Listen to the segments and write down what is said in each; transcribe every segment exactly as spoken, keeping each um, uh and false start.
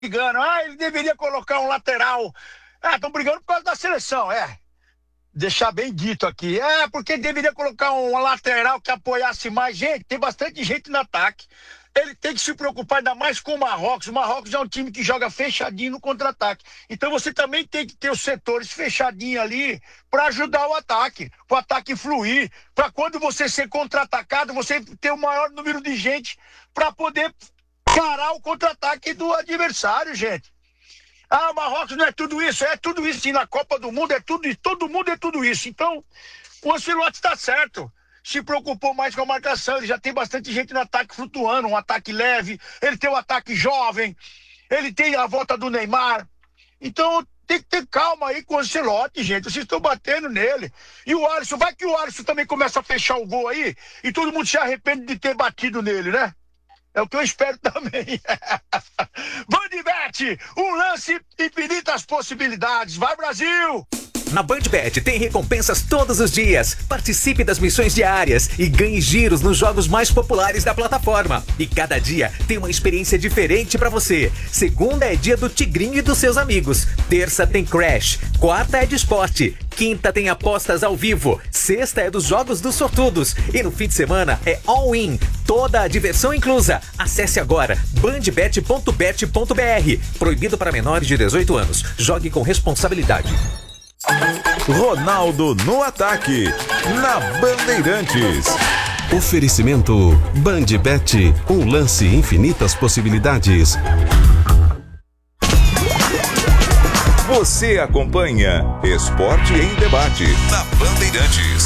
brigando. Ah, ele deveria colocar um lateral. Ah, estão brigando por causa da seleção, é. Deixar bem dito aqui. É, porque deveria colocar um lateral que apoiasse mais. Gente, tem bastante gente no ataque. Ele tem que se preocupar ainda mais com o Marrocos. O Marrocos é um time que joga fechadinho no contra-ataque. Então você também tem que ter os setores fechadinhos ali para ajudar o ataque, para o ataque fluir, para quando você ser contra-atacado, você ter o maior número de gente para poder parar o contra-ataque do adversário, gente. Ah, o Marrocos não é tudo isso, é tudo isso. E na Copa do Mundo é tudo isso, todo mundo é tudo isso. Então, o Ancelotti está certo. Se preocupou mais com a marcação, ele já tem bastante gente no ataque flutuando, um ataque leve, ele tem um ataque jovem, ele tem a volta do Neymar. Então, tem que ter calma aí com o Ancelotti, gente. Vocês estão batendo nele. E o Alisson, vai que o Alisson também começa a fechar o gol aí e todo mundo se arrepende de ter batido nele, né? É o que eu espero também. Bandbet, um lance, infinitas possibilidades. Vai, Brasil! Na Bandbet tem recompensas todos os dias. Participe das missões diárias e ganhe giros nos jogos mais populares da plataforma. E cada dia tem uma experiência diferente pra você. Segunda é dia do Tigrinho e dos seus amigos. Terça tem Crash. Quarta é de esporte. Quinta tem apostas ao vivo. Sexta é dos jogos dos sortudos. E no fim de semana é all-in. Toda a diversão inclusa. Acesse agora bandbet ponto bet ponto br. Proibido para menores de dezoito anos. Jogue com responsabilidade. Ronaldo no ataque, na Bandeirantes. Oferecimento Bandbet, um lance infinitas possibilidades. Você acompanha Esporte em Debate na Bandeirantes.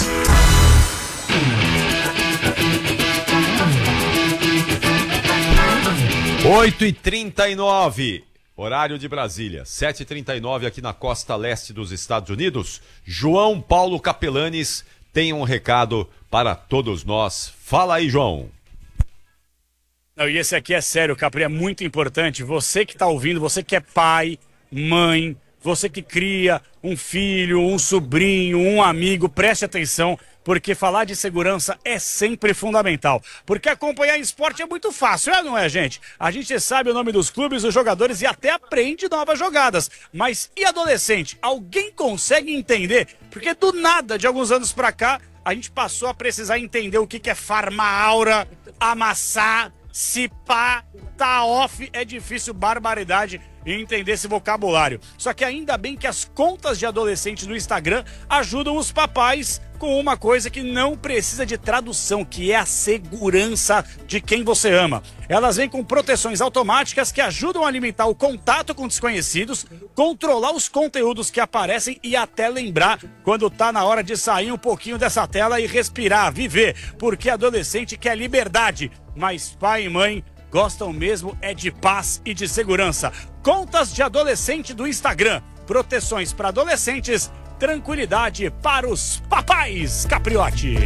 oito e trinta e nove. Horário de Brasília, sete e trinta e nove aqui na costa leste dos Estados Unidos. João Paulo Capelanes tem um recado para todos nós. Fala aí, João. Não, e esse aqui é sério, Capri, é muito importante. Você que está ouvindo, você que é pai, mãe, você que cria um filho, um sobrinho, um amigo, preste atenção, porque falar de segurança é sempre fundamental. Porque acompanhar esporte é muito fácil, é ou não é, gente? A gente sabe o nome dos clubes, dos jogadores e até aprende novas jogadas. Mas e adolescente? Alguém consegue entender? Porque do nada, de alguns anos pra cá, a gente passou a precisar entender o que que é farma-aura, amassar, cipar, tá off, é difícil, barbaridade, entender esse vocabulário. Só que ainda bem que as contas de adolescentes no Instagram ajudam os papais com uma coisa que não precisa de tradução, que é a segurança de quem você ama. Elas vêm com proteções automáticas que ajudam a limitar o contato com desconhecidos, controlar os conteúdos que aparecem e até lembrar quando tá na hora de sair um pouquinho dessa tela e respirar, viver, porque adolescente quer liberdade, mas pai e mãe gostam mesmo é de paz e de segurança. Contas de adolescente do Instagram, proteções para adolescentes, tranquilidade para os papais, Capriotti.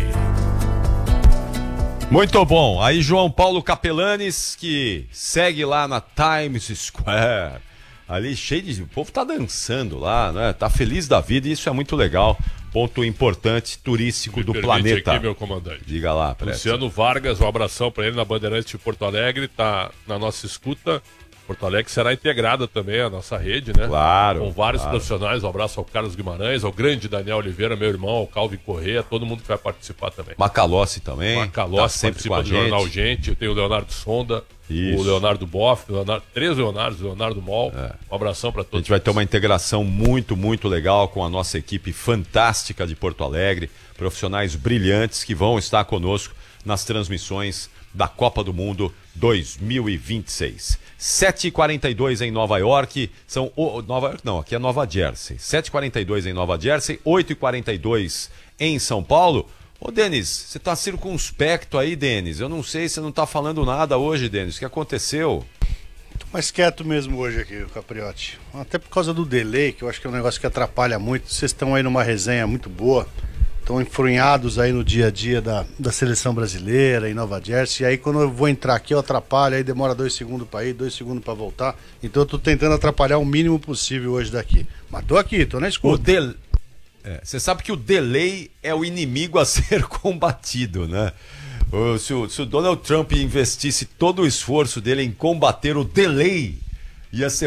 Muito bom. Aí João Paulo Capelanes, que segue lá na Times Square. Ali cheio de... O povo tá dançando lá, né? Tá feliz da vida e isso é muito legal. Ponto importante turístico Me do permite planeta. Aqui, meu comandante. Diga lá, Presta. Luciano Vargas, um abração para ele na Bandeirantes de Porto Alegre, tá na nossa escuta. Porto Alegre será integrada também à nossa rede, né? Claro. Com vários claro. profissionais. Um abraço ao Carlos Guimarães, ao grande Daniel Oliveira, meu irmão, ao Calvin Corrêa, todo mundo que vai participar também. Macalossi também. Macalossi tá sempre participa com a do gente. Jornal Gente. Eu tenho o Leonardo Sonda, Isso. o Leonardo Boff, o Leonardo, três Leonardos, o Leonardo Mol. É. Um abração para A todos. gente vai ter uma integração muito, muito legal com a nossa equipe fantástica de Porto Alegre, profissionais brilhantes que vão estar conosco nas transmissões da Copa do Mundo dois mil e vinte e seis. sete e quarenta e dois em Nova York, são o, Nova York não, aqui é Nova Jersey. sete e quarenta e dois em Nova Jersey, oito e quarenta e dois em São Paulo. Ô, Denis, você tá circunspecto aí, Denis? Eu não sei, você não tá falando nada hoje, Denis. O que aconteceu? Tô mais quieto mesmo hoje aqui, Capriotti. Até por causa do delay, que eu acho que é um negócio que atrapalha muito. Vocês estão aí numa resenha muito boa. Estão enfronhados aí no dia a dia da, da seleção brasileira, em Nova Jersey. E aí quando eu vou entrar aqui eu atrapalho, aí demora dois segundos para ir, dois segundos para voltar. Então eu tô tentando atrapalhar o mínimo possível hoje daqui. Mas tô aqui, tô na escuta. O del... é, você sabe que o delay é o inimigo a ser combatido, né? O, se, o, se o Donald Trump investisse todo o esforço dele em combater o delay Ia ser